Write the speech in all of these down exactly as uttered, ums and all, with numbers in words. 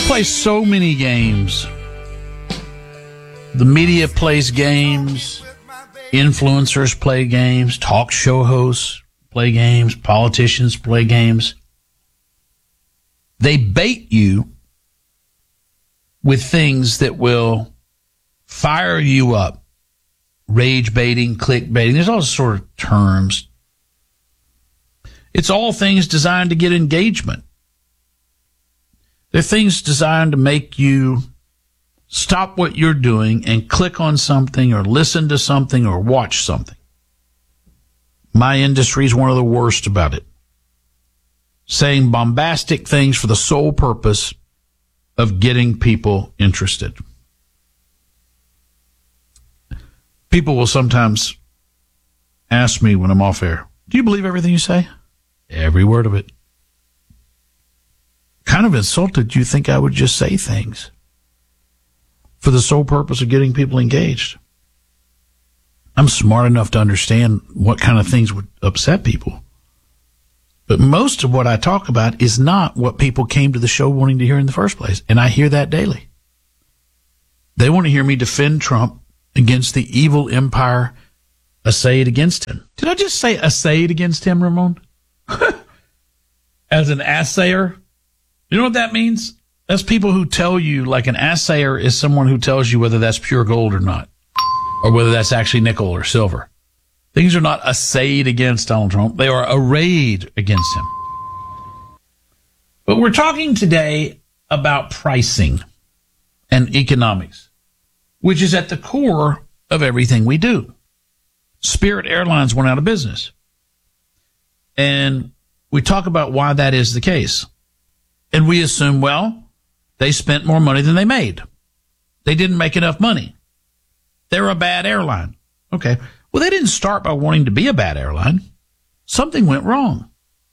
play so many games. The media plays games. Influencers play games. Talk show hosts play games. Politicians play games. They bait you with things that will fire you up. Rage baiting, click baiting. There's all sort of terms. It's all things designed to get engagement. They're things designed to make you stop what you're doing and click on something or listen to something or watch something. My industry is one of the worst about it. Saying bombastic things for the sole purpose of getting people interested. People will sometimes ask me when I'm off air, do you believe everything you say? Every word of it. Kind of insulted you think I would just say things for the sole purpose of getting people engaged. I'm smart enough to understand what kind of things would upset people. But most of what I talk about is not what people came to the show wanting to hear in the first place. And I hear that daily. They want to hear me defend Trump against the evil empire essayed against him. Did I just say essayed against him, Ramon? As an assayer? You know what that means? That's people who tell you, like an assayer is someone who tells you whether that's pure gold or not, or whether that's actually nickel or silver. Things are not assayed against Donald Trump. They are arrayed against him. But we're talking today about pricing and economics, which is at the core of everything we do. Spirit Airlines went out of business. And we talk about why that is the case. And we assume, well, they spent more money than they made. They didn't make enough money. They're a bad airline. Okay. Well, they didn't start by wanting to be a bad airline. Something went wrong.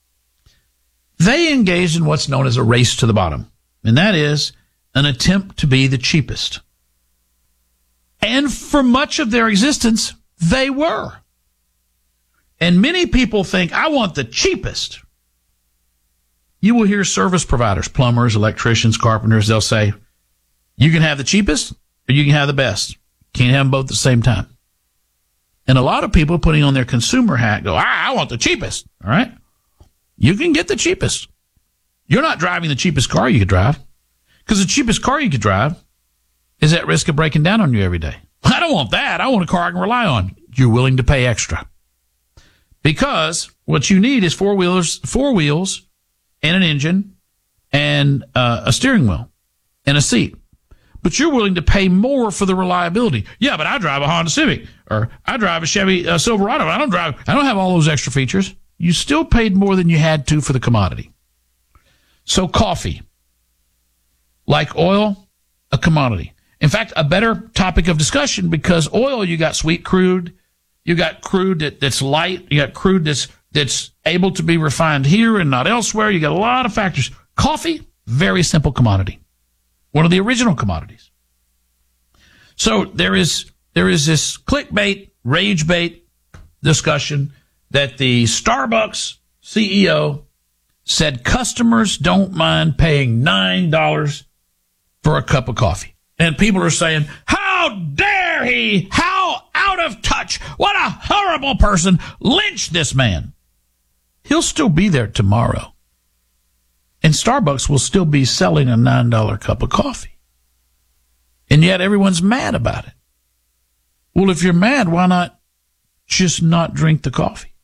They engaged in what's known as a race to the bottom. And that is an attempt to be the cheapest. And for much of their existence, they were. And many people think, I want the cheapest. You will hear service providers, plumbers, electricians, carpenters, they'll say, you can have the cheapest or you can have the best. Can't have them both at the same time. And a lot of people putting on their consumer hat go, ah, I want the cheapest. All right. You can get the cheapest. You're not driving the cheapest car you could drive, because the cheapest car you could drive is at risk of breaking down on you every day. I don't want that. I want a car I can rely on. You're willing to pay extra, because what you need is four wheels, four wheels and an engine and uh, a steering wheel and a seat. But you're willing to pay more for the reliability. Yeah, but I drive a Honda Civic, or I drive a Chevy uh, Silverado. I don't drive, I don't have all those extra features. You still paid more than you had to for the commodity. So coffee, like oil, a commodity. In fact, a better topic of discussion, because oil, you got sweet crude, you got crude that, that's light, you got crude that's, that's able to be refined here and not elsewhere. You got a lot of factors. Coffee, very simple commodity. One of the original commodities. So there is there is this clickbait, rage bait discussion that the Starbucks C E O said customers don't mind paying nine dollars for a cup of coffee. And people are saying, how dare he? How out of touch? What a horrible person. Lynch this man. He'll still be there tomorrow. And Starbucks will still be selling a nine dollar cup of coffee. And yet everyone's mad about it. Well, if you're mad, why not just not drink the coffee?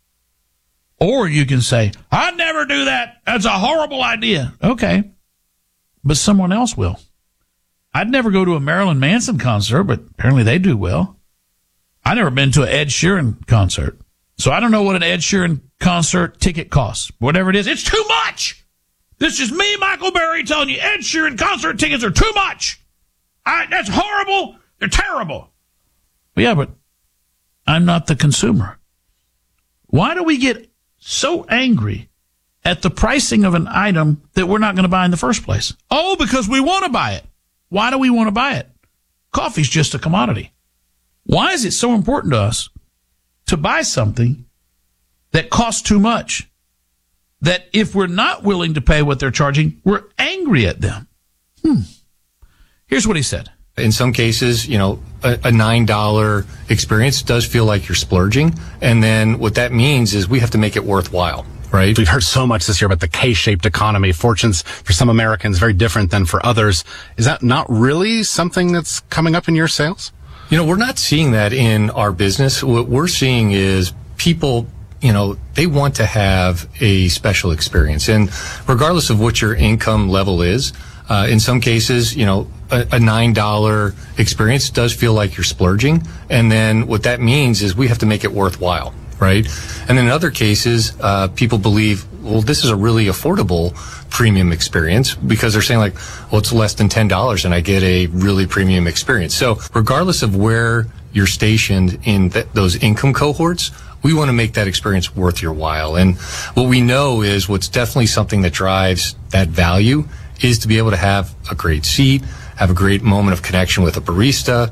Or you can say, I'd never do that. That's a horrible idea. Okay. But someone else will. I'd never go to a Marilyn Manson concert, but apparently they do well. I've never been to an Ed Sheeran concert. So I don't know what an Ed Sheeran concert ticket costs. Whatever it is, it's too much. This is me, Michael Berry, telling you Ed Sheeran concert tickets are too much. I, that's horrible. They're terrible. Well, yeah, but I'm not the consumer. Why do we get so angry at the pricing of an item that we're not going to buy in the first place? Oh, because we want to buy it. Why do we want to buy it? Coffee's just a commodity. Why is it so important to us to buy something that costs too much, that if we're not willing to pay what they're charging, we're angry at them? Hmm. Here's what he said. In some cases, you know, a, a nine dollar experience does feel like you're splurging. And then what that means is we have to make it worthwhile, right? We've heard so much this year about the K-shaped economy. Fortunes for some Americans very different than for others. Is that not really something that's coming up in your sales? You know, we're not seeing that in our business. What we're seeing is people, you know, they want to have a special experience. And regardless of what your income level is, Uh, in some cases, you know, a, a nine dollar experience does feel like you're splurging. And then what that means is we have to make it worthwhile, right? And then in other cases, uh, people believe, well, this is a really affordable premium experience because they're saying like, well, it's less than ten dollars and I get a really premium experience. So regardless of where you're stationed in th- those income cohorts, we want to make that experience worth your while. And what we know is what's definitely something that drives that value is to be able to have a great seat, have a great moment of connection with a barista.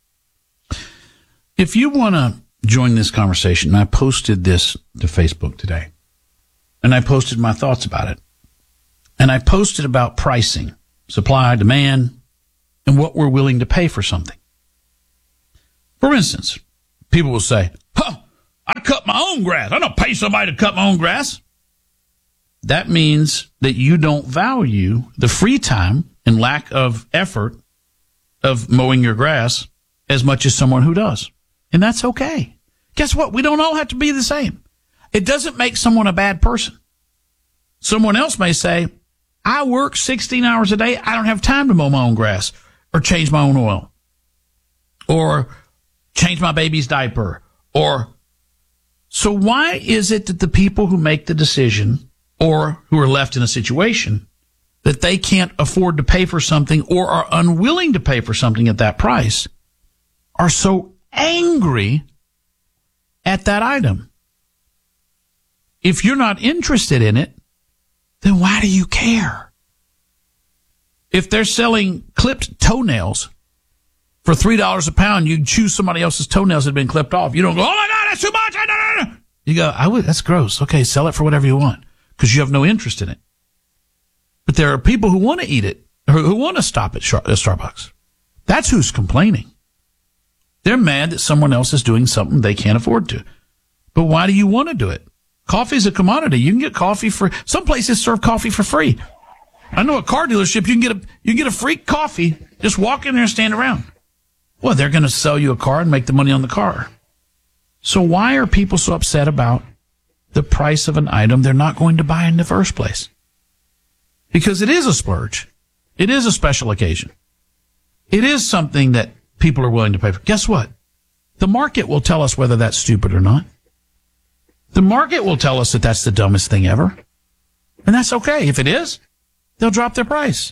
If you want to join this conversation, I posted this to Facebook today, and I posted my thoughts about it. And I posted about pricing, supply, demand, and what we're willing to pay for something. For instance, people will say, huh, I cut my own grass. I don't pay somebody to cut my own grass. That means that you don't value the free time and lack of effort of mowing your grass as much as someone who does. And that's okay. Guess what? We don't all have to be the same. It doesn't make someone a bad person. Someone else may say, I work sixteen hours a day. I don't have time to mow my own grass or change my own oil or change my baby's diaper. Or so why is it that the people who make the decision or who are left in a situation that they can't afford to pay for something or are unwilling to pay for something at that price are so angry at that item? If you're not interested in it, then why do you care? If they're selling clipped toenails for three dollars a pound, you choose somebody else's toenails that have been clipped off. You don't go, oh my God, that's too much. No, no, no. You go, I would, that's gross. Okay, sell it for whatever you want, because you have no interest in it. But there are people who want to eat it, or who want to stop at Starbucks. That's who's complaining. They're mad that someone else is doing something they can't afford to. But why do you want to do it? Coffee's a commodity. You can get coffee for, some places serve coffee for free. I know a car dealership, you can get a, you can get a free coffee. Just walk in there and stand around. Well, they're going to sell you a car and make the money on the car. So why are people so upset about the price of an item they're not going to buy in the first place? Because it is a splurge. It is a special occasion. It is something that people are willing to pay for. Guess what? The market will tell us whether that's stupid or not. The market will tell us that that's the dumbest thing ever. And that's okay. If it is, they'll drop their price.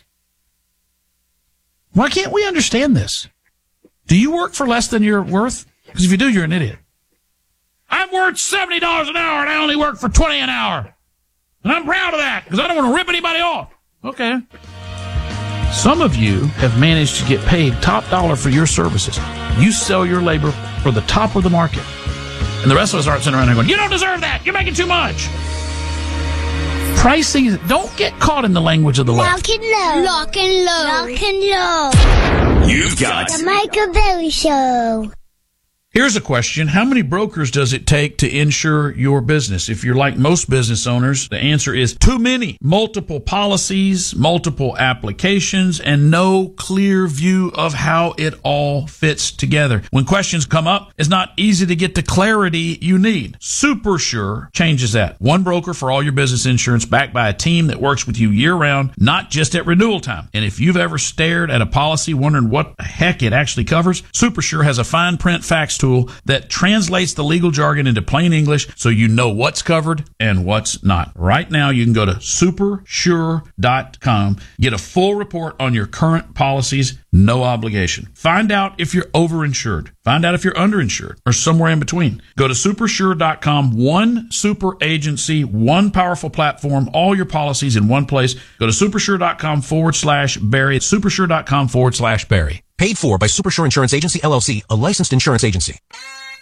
Why can't we understand this? Do you work for less than you're worth? Because if you do, you're an idiot. I'm worth seventy dollars an hour and I only work for twenty dollars an hour. And I'm proud of that because I don't want to rip anybody off. Okay. Some of you have managed to get paid top dollar for your services. You sell your labor for the top of the market. And the rest of us aren't sitting around here going, you don't deserve that. You're making too much. Pricing, don't get caught in the language of the left. Lock and low. Lock and low. Lock and low. You've got The Michael Berry Show. Here's a question. How many brokers does it take to insure your business? If you're like most business owners, the answer is too many. Multiple policies, multiple applications, and no clear view of how it all fits together. When questions come up, it's not easy to get the clarity you need. SuperSure changes that. One broker for all your business insurance, backed by a team that works with you year-round, not just at renewal time. And if you've ever stared at a policy wondering what the heck it actually covers, SuperSure has a fine print facts tool that translates the legal jargon into plain English so you know what's covered and what's not. Right now, you can go to super sure dot com, get a full report on your current policies, no obligation. Find out if you're overinsured. Find out if you're underinsured or somewhere in between. Go to super sure dot com, one super agency, one powerful platform, all your policies in one place. Go to supersure dot com forward slash Barry. supersure dot com forward slash Barry. paid for by SuperSure Insurance Agency, L L C, a licensed insurance agency.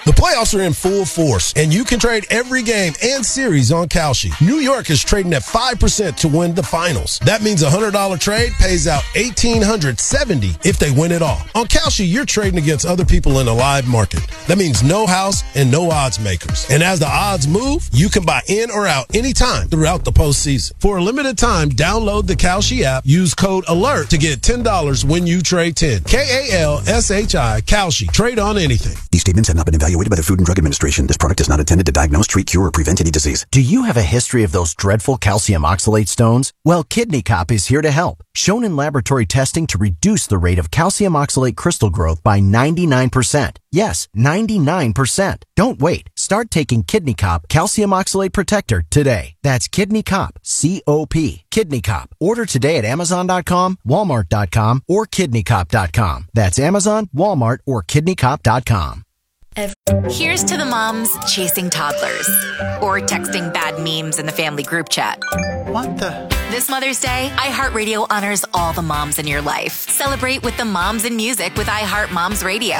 The playoffs are in full force, and you can trade every game and series on Kalshi. New York is trading at five percent to win the finals. That means a one hundred dollars trade pays out one thousand eight hundred seventy dollars if they win it all. On Kalshi, you're trading against other people in a live market. That means no house and no odds makers. And as the odds move, you can buy in or out anytime throughout the postseason. For a limited time, download the Kalshi app, use code ALERT to get ten dollars when you trade ten. K A L S H I, Kalshi. Trade on anything. These statements have not been evaluated by the Food and Drug Administration. This product is not intended to diagnose, treat, cure, or prevent any disease. Do you have a history of those dreadful calcium oxalate stones? Well, Kidney Cop is here to help. Shown in laboratory testing to reduce the rate of calcium oxalate crystal growth by ninety-nine percent. Yes, ninety-nine percent. Don't wait. Start taking Kidney Cop Calcium Oxalate Protector today. That's Kidney Cop, C O P. Kidney Cop. Order today at Amazon dot com, Walmart dot com, or Kidney Cop dot com. That's Amazon, Walmart, or Kidney Cop dot com. Here's to the moms chasing toddlers or texting bad memes in the family group chat. What the? This Mother's Day, iHeartRadio honors all the moms in your life. Celebrate with the moms in music with iHeart Moms Radio.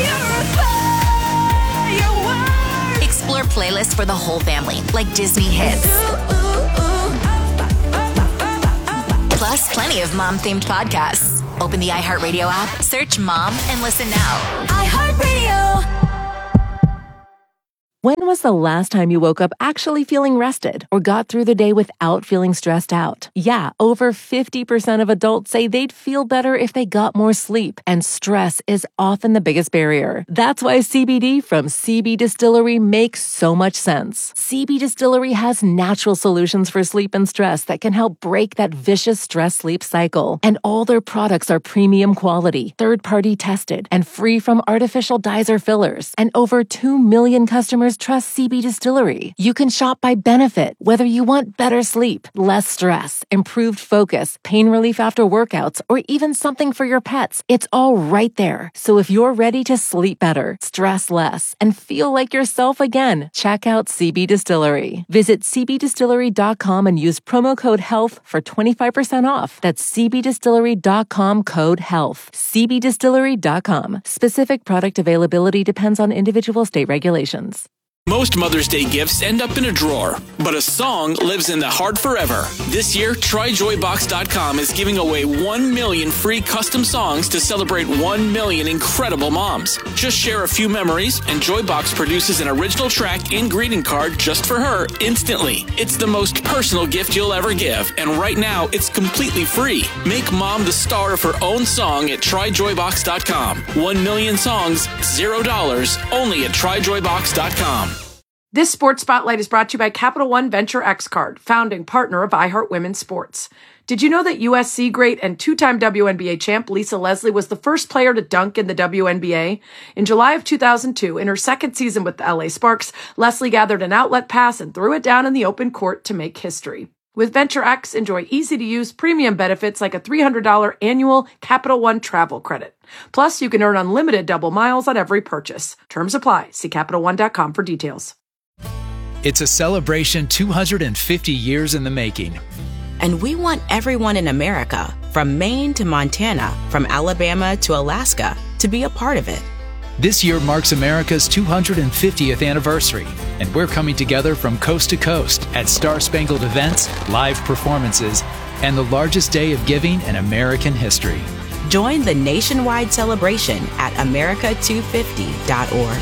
Explore playlists for the whole family, like Disney hits. Plus, plenty of mom-themed podcasts. Open the iHeartRadio app, search Mom, and listen now. iHeartRadio. When was the last time you woke up actually feeling rested or got through the day without feeling stressed out? Yeah, over fifty percent of adults say they'd feel better if they got more sleep, and stress is often the biggest barrier. That's why C B D from C B Distillery makes so much sense. C B Distillery has natural solutions for sleep and stress that can help break that vicious stress-sleep cycle. And all their products are premium quality, third-party tested, and free from artificial dyes or fillers. And over two million customers trust C B Distillery. You can shop by benefit, whether you want better sleep, less stress, improved focus, pain relief after workouts, or even something for your pets. It's all right there. So if you're ready to sleep better, stress less, and feel like yourself again, check out C B Distillery. Visit C B distillery dot com and use promo code HEALTH for twenty-five percent off. That's C B distillery dot com code HEALTH. C B distillery dot com. Specific product availability depends on individual state regulations. Most Mother's Day gifts end up in a drawer, but a song lives in the heart forever. This year, Try Joy Box dot com is giving away one million free custom songs to celebrate one million incredible moms. Just share a few memories, and Joybox produces an original track and greeting card just for her instantly. It's the most personal gift you'll ever give, and right now, it's completely free. Make mom the star of her own song at Try Joy Box dot com. One million songs, zero dollars, only at Try Joy Box dot com. This Sports Spotlight is brought to you by Capital One Venture X Card, founding partner of iHeart Women's Sports. Did you know that U S C great and two-time W N B A champ Lisa Leslie was the first player to dunk in the W N B A? In July of two thousand two, in her second season with the L A Sparks, Leslie gathered an outlet pass and threw it down in the open court to make history. With Venture X, enjoy easy-to-use premium benefits like a three hundred dollars annual Capital One travel credit. Plus, you can earn unlimited double miles on every purchase. Terms apply. See Capital One dot com for details. It's a celebration two hundred fifty years in the making. And we want everyone in America, from Maine to Montana, from Alabama to Alaska, to be a part of it. This year marks America's two hundred fiftieth anniversary, and we're coming together from coast to coast at Star-Spangled events, live performances, and the largest day of giving in American history. Join the nationwide celebration at America two fifty dot org.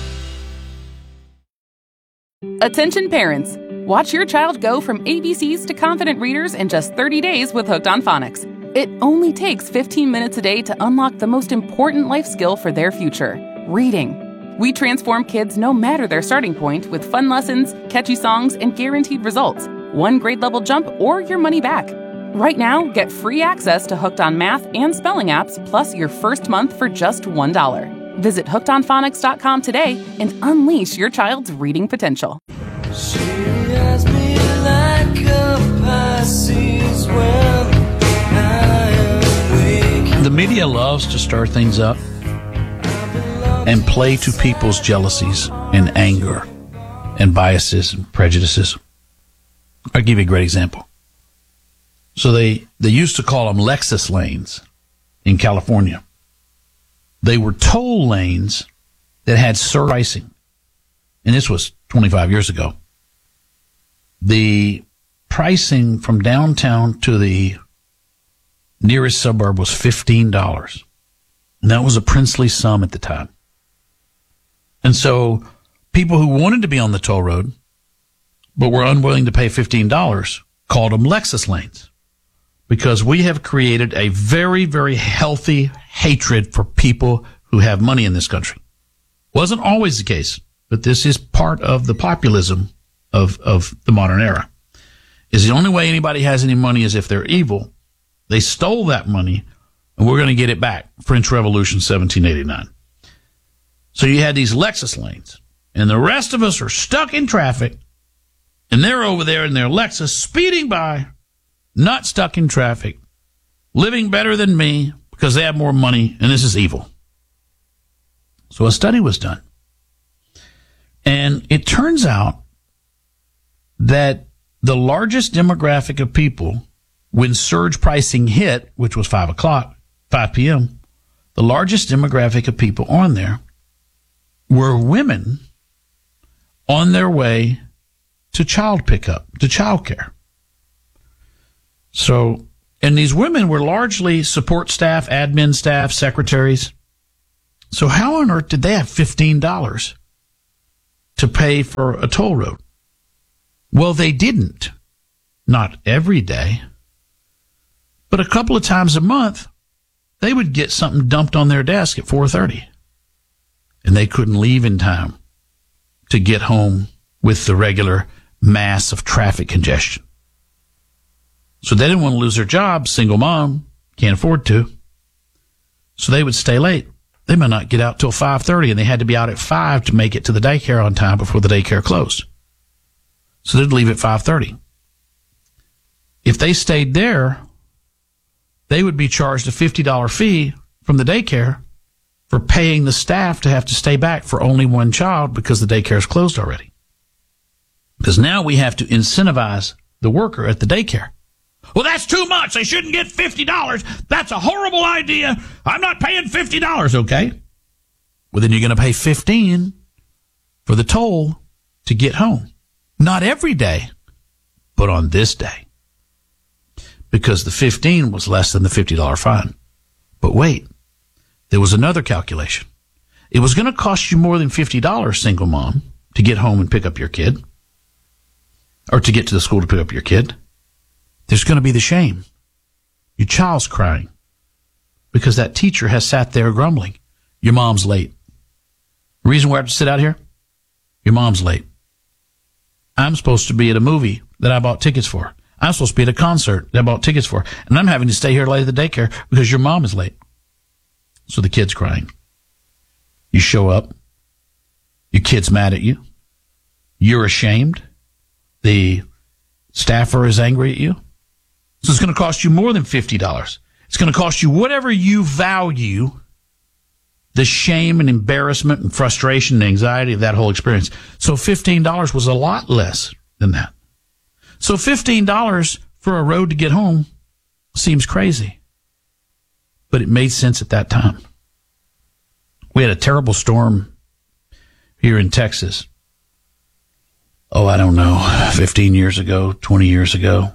Attention parents! Watch your child go from A B Cs to confident readers in just thirty days with Hooked on Phonics. It only takes fifteen minutes a day to unlock the most important life skill for their future, reading. We transform kids no matter their starting point with fun lessons, catchy songs, and guaranteed results. One grade level jump or your money back. Right now, get free access to Hooked on Math and Spelling apps plus your first month for just one dollar. Visit hooked on phonics dot com today and unleash your child's reading potential. She has me like a Pisces when I am weak. The media loves to stir things up and play to people's jealousies and anger and biases and prejudices. I'll give you a great example. So they, they used to call them Lexus lanes in California. They were toll lanes that had surge pricing, and this was twenty-five years ago. The pricing from downtown to the nearest suburb was fifteen dollars. And that was a princely sum at the time. And so people who wanted to be on the toll road but were unwilling to pay fifteen dollars called them Lexus lanes, because we have created a very, very healthy hatred for people who have money in this country. Wasn't always the case, but this is part of the populism of, of the modern era. Is the only way anybody has any money is if they're evil. They stole that money, and we're going to get it back. French Revolution, seventeen eighty-nine. So you had these Lexus lanes, and the rest of us are stuck in traffic, and they're over there in their Lexus speeding by, not stuck in traffic, living better than me because they have more money, and this is evil. So a study was done. And it turns out that the largest demographic of people, when surge pricing hit, which was five o'clock, five p.m., the largest demographic of people on there were women on their way to child pickup, to child care. So, and these women were largely support staff, admin staff, secretaries. So how on earth did they have fifteen dollars to pay for a toll road? Well, they didn't. Not every day. But a couple of times a month, they would get something dumped on their desk at four thirty. And they couldn't leave in time to get home with the regular mass of traffic congestion. So they didn't want to lose their job. Single mom, can't afford to. So they would stay late. They might not get out till five thirty, and they had to be out at five to make it to the daycare on time before the daycare closed. So they'd leave at five thirty. If they stayed there, they would be charged a fifty dollars fee from the daycare for paying the staff to have to stay back for only one child because the daycare is closed already. Because now we have to incentivize the worker at the daycare. Well, that's too much. They shouldn't get fifty dollars. That's a horrible idea. I'm not paying fifty dollars, okay? Well, then you're going to pay fifteen dollars for the toll to get home. Not every day, but on this day. Because the fifteen was less than the fifty dollars fine. But wait, there was another calculation. It was going to cost you more than fifty dollars, single mom, to get home and pick up your kid, or to get to the school to pick up your kid. There's going to be the shame. Your child's crying because that teacher has sat there grumbling. Your mom's late. The reason we have to sit out here? Your mom's late. I'm supposed to be at a movie that I bought tickets for. I'm supposed to be at a concert that I bought tickets for. And I'm having to stay here late at the daycare because your mom is late. So the kid's crying. You show up. Your kid's mad at you. You're ashamed. The staffer is angry at you. So it's going to cost you more than fifty dollars. It's going to cost you whatever you value the shame and embarrassment and frustration and anxiety of that whole experience. So fifteen dollars was a lot less than that. So fifteen dollars for a road to get home seems crazy. But it made sense at that time. We had a terrible storm here in Texas. Oh, I don't know, fifteen years ago, twenty years ago.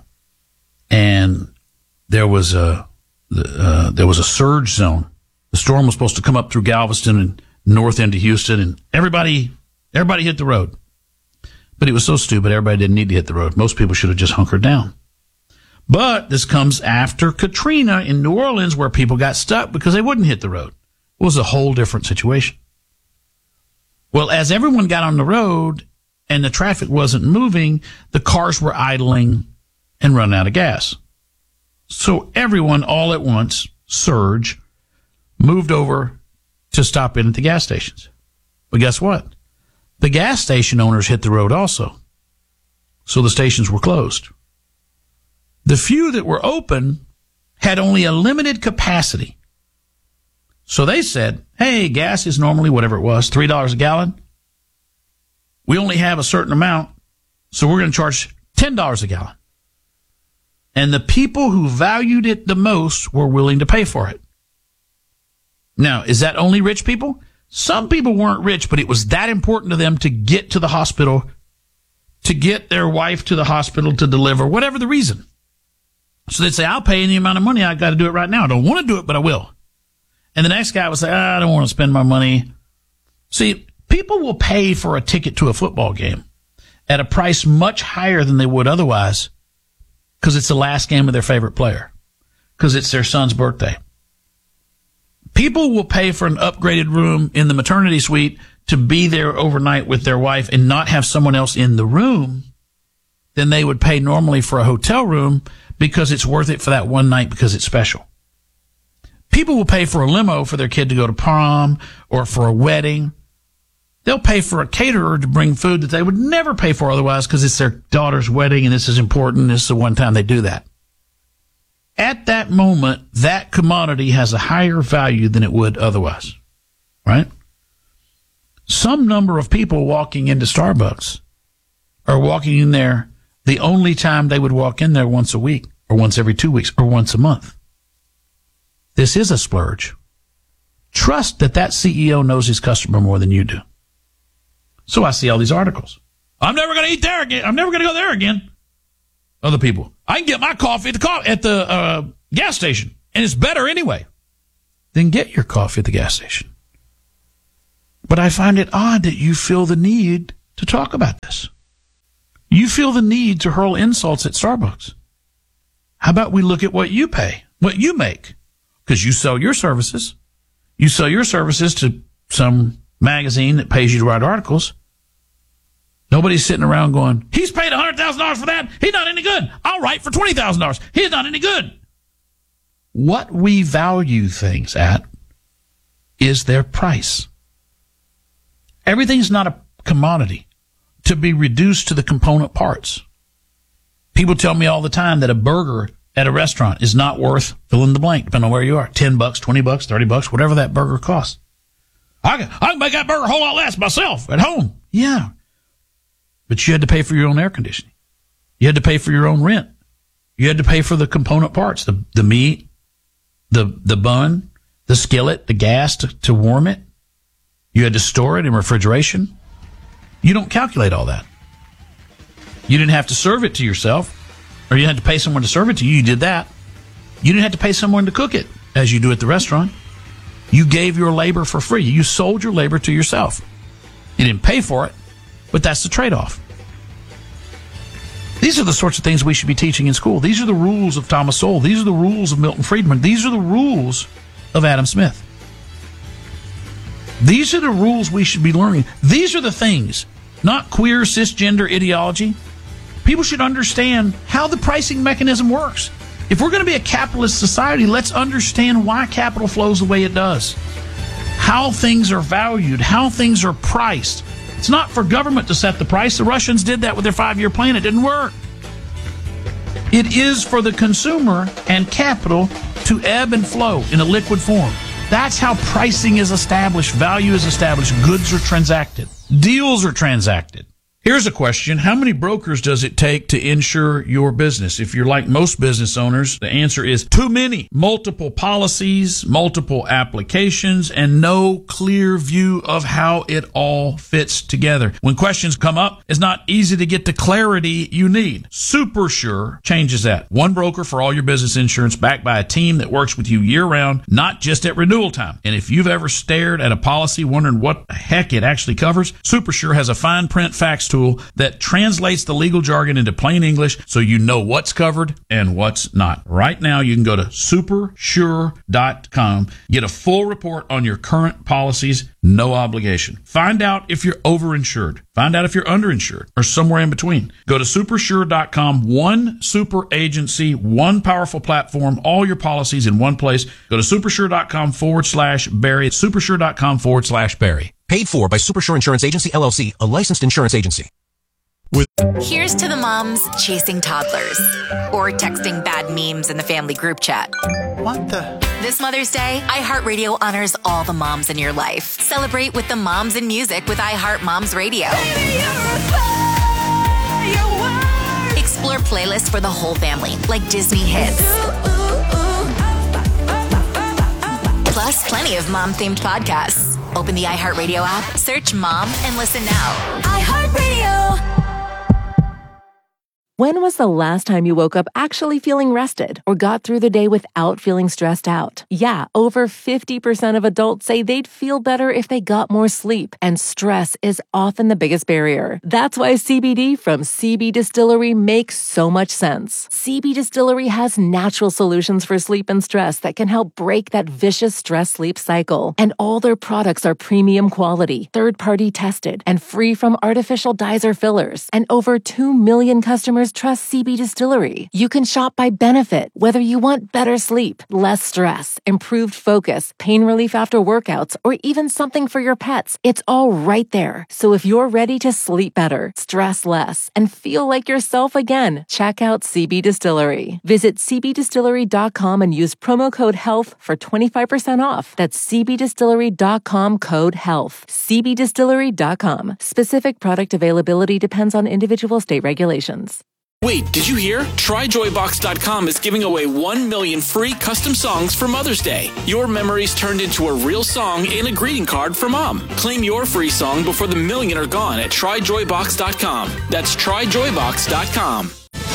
And there was a, uh, there was a surge zone. The storm was supposed to come up through Galveston and north into Houston, and everybody, everybody hit the road. But it was so stupid, everybody didn't need to hit the road. Most people should have just hunkered down. But this comes after Katrina in New Orleans, where people got stuck because they wouldn't hit the road. It was a whole different situation. Well, as everyone got on the road and the traffic wasn't moving, the cars were idling and running out of gas. So everyone all at once, surge, moved over to stop in at the gas stations. But guess what? The gas station owners hit the road also. So the stations were closed. The few that were open had only a limited capacity. So they said, hey, gas is normally whatever it was, three dollars a gallon. We only have a certain amount, so we're going to charge ten dollars a gallon. And the people who valued it the most were willing to pay for it. Now, is that only rich people? Some people weren't rich, but it was that important to them to get to the hospital, to get their wife to the hospital to deliver, whatever the reason. So they'd say, I'll pay any amount of money. I got to do it right now. I don't want to do it, but I will. And the next guy would say, I don't want to spend my money. See, people will pay for a ticket to a football game at a price much higher than they would otherwise because it's the last game of their favorite player, because it's their son's birthday. People will pay for an upgraded room in the maternity suite to be there overnight with their wife and not have someone else in the room than they would pay normally for a hotel room because it's worth it for that one night because it's special. People will pay for a limo for their kid to go to prom or for a wedding. They'll pay for a caterer to bring food that they would never pay for otherwise because it's their daughter's wedding and this is important. This is the one time they do that. At that moment, that commodity has a higher value than it would otherwise, right? Some number of people walking into Starbucks are walking in there the only time they would walk in there once a week or once every two weeks or once a month. This is a splurge. Trust that that C E O knows his customer more than you do. So I see all these articles. I'm never going to eat there again. I'm never going to go there again. Other people. I can get my coffee at the co- at the uh, gas station, and it's better anyway. Then get your coffee at the gas station. But I find it odd that you feel the need to talk about this. You feel the need to hurl insults at Starbucks. How about we look at what you pay, what you make? Because you sell your services. You sell your services to some magazine that pays you to write articles. Nobody's sitting around going, he's paid one hundred thousand dollars for that. He's not any good. I'll write for twenty thousand dollars. He's not any good. What we value things at is their price. Everything's not a commodity to be reduced to the component parts. People tell me all the time that a burger at a restaurant is not worth fill in the blank, depending on where you are. ten bucks, twenty bucks, thirty bucks, whatever that burger costs. I can, I can make that burger a whole lot less myself at home. Yeah. But you had to pay for your own air conditioning. You had to pay for your own rent. You had to pay for the component parts, the, the meat, the, the bun, the skillet, the gas to, to warm it. You had to store it in refrigeration. You don't calculate all that. You didn't have to serve it to yourself, or you had to pay someone to serve it to you. You did that. You didn't have to pay someone to cook it, as you do at the restaurant. You gave your labor for free. You sold your labor to yourself. You didn't pay for it, but that's the trade-off. These are the sorts of things we should be teaching in school. These are the rules of Thomas Sowell. These are the rules of Milton Friedman. These are the rules of Adam Smith. These are the rules we should be learning. These are the things, not queer, cisgender ideology. People should understand how the pricing mechanism works. If we're going to be a capitalist society, let's understand why capital flows the way it does. How things are valued, how things are priced. It's not for government to set the price. The Russians did that with their five-year plan. It didn't work. It is for the consumer and capital to ebb and flow in a liquid form. That's how pricing is established, value is established, goods are transacted, deals are transacted. Here's a question. How many brokers does it take to insure your business? If you're like most business owners, the answer is too many. Multiple policies, multiple applications, and no clear view of how it all fits together. When questions come up, it's not easy to get the clarity you need. SuperSure changes that. One broker for all your business insurance, backed by a team that works with you year-round, not just at renewal time. And if you've ever stared at a policy wondering what the heck it actually covers, SuperSure has a fine print facts tool that translates the legal jargon into plain English so you know what's covered and what's not. Right now, you can go to super sure dot com, get a full report on your current policies, no obligation. Find out if you're overinsured. Find out if you're underinsured or somewhere in between. Go to super sure dot com, one super agency, one powerful platform, all your policies in one place. Go to super sure dot com forward slash Barry. super sure dot com forward slash Barry. Paid for by SuperSure Insurance Agency, L L C, a licensed insurance agency. With Here's to the moms chasing toddlers or texting bad memes in the family group chat. What the? This Mother's Day, iHeartRadio honors all the moms in your life. Celebrate with the moms in music with iHeart Moms Radio. Explore playlists for the whole family, like Disney hits. Plus, plenty of mom-themed podcasts. Open the iHeartRadio app, search Mom, and listen now. iHeartRadio. When was the last time you woke up actually feeling rested or got through the day without feeling stressed out? Yeah, over fifty percent of adults say they'd feel better if they got more sleep, and stress is often the biggest barrier. That's why C B D from C B Distillery makes so much sense. C B Distillery has natural solutions for sleep and stress that can help break that vicious stress-sleep cycle. And all their products are premium quality, third-party tested, and free from artificial dyes or fillers. And over two million customers trust C B Distillery. You can shop by benefit, whether you want better sleep, less stress, improved focus, pain relief after workouts, or even something for your pets. It's all right there. So if you're ready to sleep better, stress less, and feel like yourself again, check out C B Distillery. Visit c b distillery dot com and use promo code HEALTH for twenty-five percent off. That's c b distillery dot com code HEALTH. c b distillery dot com. Specific product availability depends on individual state regulations. Wait, did you hear? try joy box dot com is giving away one million free custom songs for Mother's Day. Your memories turned into a real song and a greeting card for Mom. Claim your free song before the million are gone at try joy box dot com. That's try joy box dot com.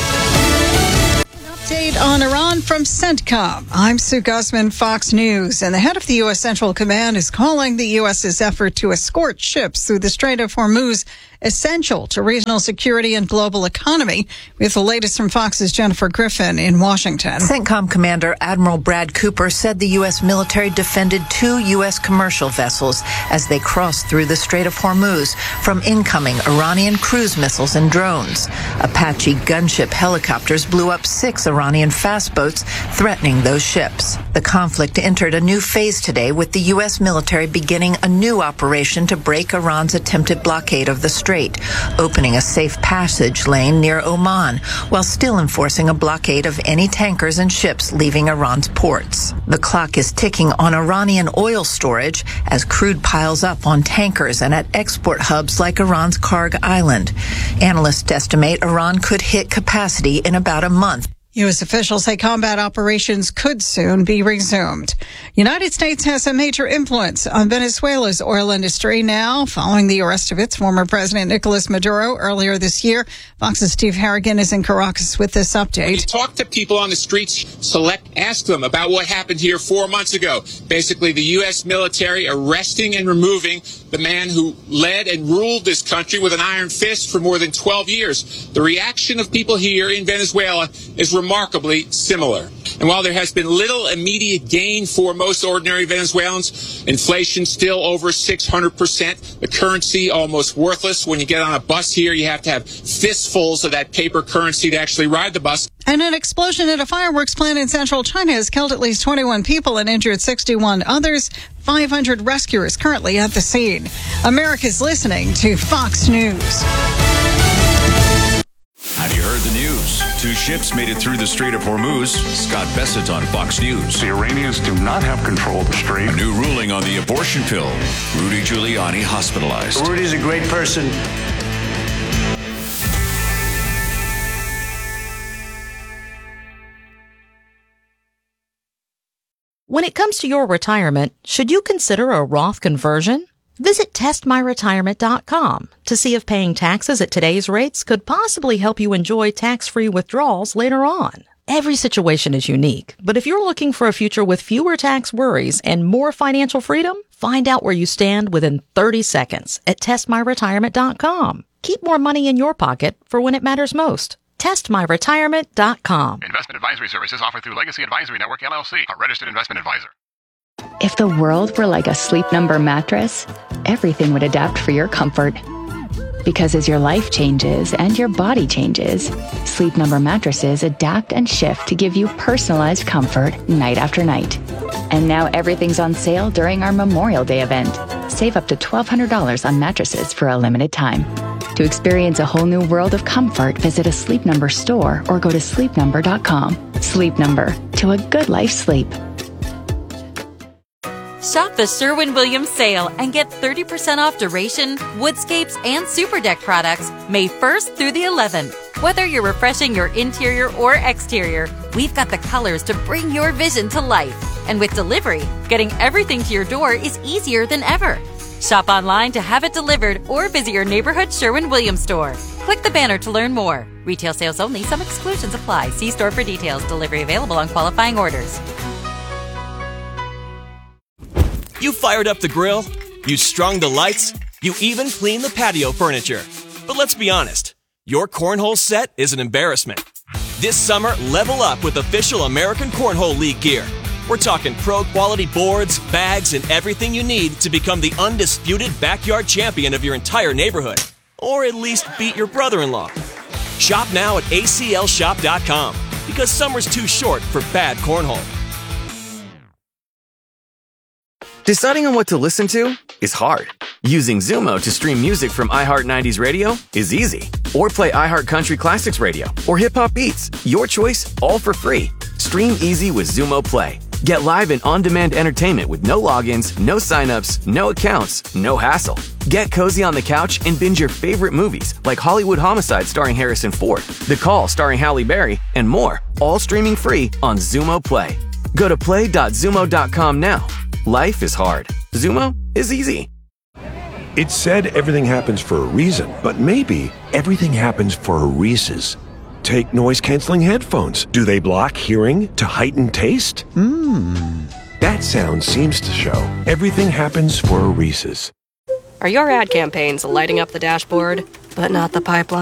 Update on Iran from CENTCOM. I'm Sue Guzman, Fox News, and the head of the U S. Central Command is calling the U S.'s effort to escort ships through the Strait of Hormuz essential to regional security and global economy. We have the latest from Fox's Jennifer Griffin in Washington. CENTCOM Commander Admiral Brad Cooper said the U S military defended two U S commercial vessels as they crossed through the Strait of Hormuz from incoming Iranian cruise missiles and drones. Apache gunship helicopters blew up six Iranian fast boats, threatening those ships. The conflict entered a new phase today, with the U S military beginning a new operation to break Iran's attempted blockade of the strait. Strait, opening a safe passage lane near Oman, while still enforcing a blockade of any tankers and ships leaving Iran's ports. The clock is ticking on Iranian oil storage as crude piles up on tankers and at export hubs like Iran's Karg Island. Analysts estimate Iran could hit capacity in about a month. U S officials say combat operations could soon be resumed. United States has a major influence on Venezuela's oil industry now, following the arrest of its former president, Nicolas Maduro, earlier this year. Fox's Steve Harrigan is in Caracas with this update. Talk to people on the streets, select, ask them about what happened here four months ago. Basically, the U S military arresting and removing the man who led and ruled this country with an iron fist for more than twelve years. The reaction of people here in Venezuela is remarkably similar. And while there has been little immediate gain for most ordinary Venezuelans, inflation still over six hundred percent, the currency almost worthless. When you get on a bus here, you have to have fistfuls of that paper currency to actually ride the bus. And an explosion at a fireworks plant in central China has killed at least twenty-one people and injured sixty-one others. five hundred rescuers currently at the scene. America's listening to Fox News. Have you heard the news? Two ships made it through the Strait of Hormuz. Scott Bessett on Fox News. The Iranians do not have control of the strait. A new ruling on the abortion pill. Rudy Giuliani hospitalized. Rudy's a great person. When it comes to your retirement, should you consider a Roth conversion? Visit test my retirement dot com to see if paying taxes at today's rates could possibly help you enjoy tax-free withdrawals later on. Every situation is unique, but if you're looking for a future with fewer tax worries and more financial freedom, find out where you stand within thirty seconds at test my retirement dot com. Keep more money in your pocket for when it matters most. test my retirement dot com. Investment advisory services offered through Legacy Advisory Network, L L C, a registered investment advisor. If the world were like a Sleep Number mattress, everything would adapt for your comfort. Because as your life changes and your body changes, Sleep Number mattresses adapt and shift to give you personalized comfort night after night. And now everything's on sale during our Memorial Day event. Save up to twelve hundred dollars on mattresses for a limited time. To experience a whole new world of comfort, visit a Sleep Number store or go to sleep number dot com. Sleep Number, to a good life sleep. Shop the Sherwin-Williams sale and get thirty percent off Duration, Woodscapes, and Super Deck products May first through the eleventh. Whether you're refreshing your interior or exterior, we've got the colors to bring your vision to life. And with delivery, getting everything to your door is easier than ever. Shop online to have it delivered or visit your neighborhood Sherwin-Williams store. Click the banner to learn more. Retail sales only. Some exclusions apply. See store for details. Delivery available on qualifying orders. You fired up the grill, you strung the lights, you even cleaned the patio furniture. But let's be honest, your cornhole set is an embarrassment. This summer, level up with official American Cornhole League gear. We're talking pro-quality boards, bags, and everything you need to become the undisputed backyard champion of your entire neighborhood. Or at least beat your brother-in-law. Shop now at A C L shop dot com, because summer's too short for bad cornhole. Deciding on what to listen to is hard. Using Zumo to stream music from iHeart nineties Radio is easy. Or play iHeart Country Classics Radio or Hip Hop Beats. Your choice, all for free. Stream easy with Zumo Play. Get live and on-demand entertainment with no logins, no signups, no accounts, no hassle. Get cozy on the couch and binge your favorite movies like Hollywood Homicide starring Harrison Ford, The Call starring Halle Berry, and more, all streaming free on Zumo Play. Go to play dot zumo dot com now. Life is hard. Zumo is easy. It's said everything happens for a reason, but maybe everything happens for a Reese's. Take noise-canceling headphones. Do they block hearing to heighten taste? Mmm. That sound seems to show everything happens for a Reese's. Are your ad campaigns lighting up the dashboard, but not the pipeline?